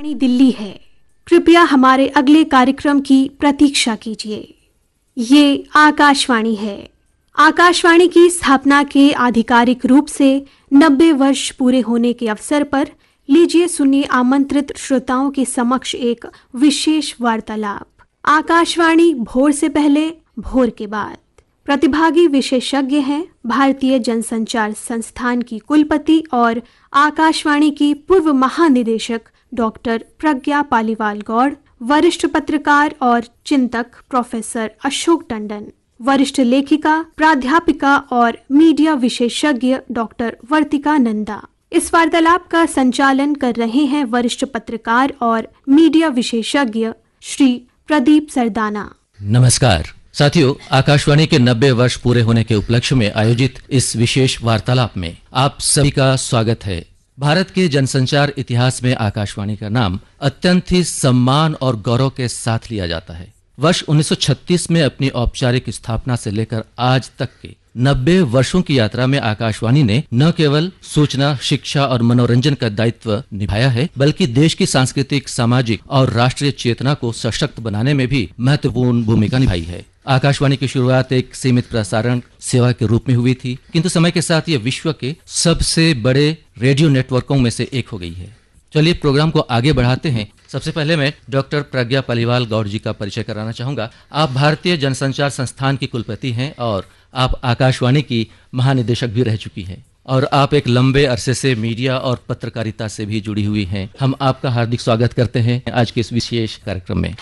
आकाशवाणी दिल्ली है। कृपया हमारे अगले कार्यक्रम की प्रतीक्षा कीजिए। ये आकाशवाणी है। आकाशवाणी की स्थापना के आधिकारिक रूप से 90 वर्ष पूरे होने के अवसर पर लीजिए सुनिए आमंत्रित श्रोताओं के समक्ष एक विशेष वार्तालाप। आकाशवाणी भोर से पहले, भोर के बाद। प्रतिभागी विशेषज्ञ हैं भारतीय जनसंचार संस्थान की कुलपति और आकाशवाणी की पूर्व महानिदेशक डॉक्टर प्रज्ञा पालीवाल गौड़, वरिष्ठ पत्रकार और चिंतक प्रोफेसर अशोक टंडन, वरिष्ठ लेखिका, प्राध्यापिका और मीडिया विशेषज्ञ डॉक्टर वर्तिका नंदा। इस वार्तालाप का संचालन कर रहे हैं वरिष्ठ पत्रकार और मीडिया विशेषज्ञ श्री प्रदीप सरदाना। नमस्कार साथियों, आकाशवाणी के 90 वर्ष पूरे होने के उपलक्ष्य में आयोजित इस विशेष वार्तालाप में आप सभी का स्वागत है। भारत के जनसंचार इतिहास में आकाशवाणी का नाम अत्यंत ही सम्मान और गौरव के साथ लिया जाता है। वर्ष 1936 में अपनी औपचारिक स्थापना से लेकर आज तक के 90 वर्षों की यात्रा में आकाशवाणी ने न केवल सूचना, शिक्षा और मनोरंजन का दायित्व निभाया है, बल्कि देश की सांस्कृतिक, सामाजिक और राष्ट्रीय चेतना को सशक्त बनाने में भी महत्वपूर्ण भूमिका निभाई है। आकाशवाणी की शुरुआत एक सीमित प्रसारण सेवा के रूप में हुई थी, किंतु समय के साथ ये विश्व के सबसे बड़े रेडियो नेटवर्कों में से एक हो गई है। चलिए प्रोग्राम को आगे बढ़ाते हैं। सबसे पहले मैं डॉक्टर प्रज्ञा पालीवाल गौड़ जी का परिचय कराना चाहूंगा। आप भारतीय जनसंचार संस्थान की कुलपति हैं और आप आकाशवाणी की महानिदेशक भी रह चुकी हैं और आप एक लंबे अरसे से मीडिया और पत्रकारिता से भी जुड़ी हुई हैं। हम आपका हार्दिक स्वागत करते हैं आज के इस विशेष कार्यक्रम में।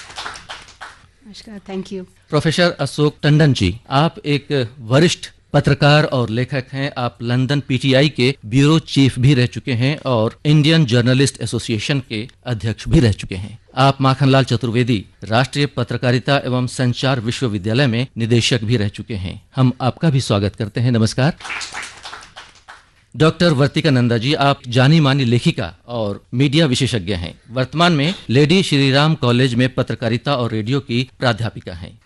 नमस्कार, thank you. Professor Ashok Tandon ji, आप एक वरिष्ठ पत्रकार और लेखक हैं। आप लंदन पीटीआई के ब्यूरो चीफ भी रह चुके हैं और इंडियन जर्नलिस्ट एसोसिएशन के अध्यक्ष भी रह चुके हैं। आप माखनलाल चतुर्वेदी राष्ट्रीय पत्रकारिता एवं संचार विश्वविद्यालय में निदेशक भी रह चुके हैं। हम आपका भी स्वागत करते हैं। नमस्कार। डॉक्टर वर्तिका नंदा जी, आप जानी मानी लेखिका और मीडिया विशेषज्ञ हैं। वर्तमान में लेडी श्रीराम कॉलेज में पत्रकारिता और रेडियो की प्राध्यापिका हैं।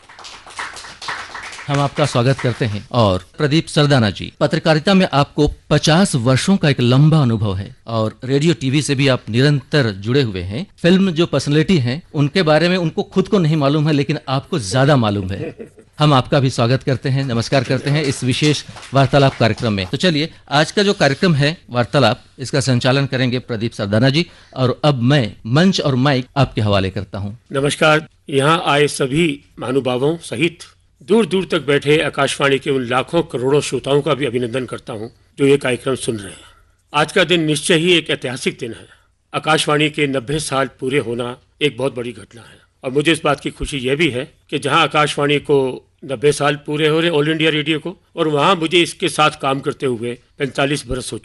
हम आपका स्वागत करते हैं। और प्रदीप सरदाना जी, पत्रकारिता में आपको 50 वर्षों का एक लंबा अनुभव है और रेडियो टीवी से भी आप निरंतर जुड़े हुए हैं। फिल्म जो पर्सनैलिटी हैं उनके बारे में उनको खुद को नहीं मालूम है, लेकिन आपको ज्यादा मालूम है। हम आपका भी स्वागत करते हैं, नमस्कार करते हैं इस विशेष वार्तालाप कार्यक्रम में। तो चलिए, आज का जो कार्यक्रम है वार्तालाप, इसका संचालन करेंगे प्रदीप सरदाना जी और अब मैं मंच और माइक आपके हवाले करता हूँ। नमस्कार। यहाँ आए सभी महानुभावों सहित दूर दूर तक बैठे आकाशवाणी के उन लाखों करोड़ों श्रोताओं का भी अभिनंदन करता हूँ जो ये कार्यक्रम सुन रहे हैं। आज का दिन निश्चय ही एक ऐतिहासिक दिन है। आकाशवाणी के 90 साल पूरे होना एक बहुत बड़ी घटना है और मुझे इस बात की खुशी यह भी है कि जहाँ आकाशवाणी को 90 साल पूरे हो रहे ऑल इंडिया रेडियो को, और वहाँ मुझे इसके साथ काम करते हुए 45 बरस हो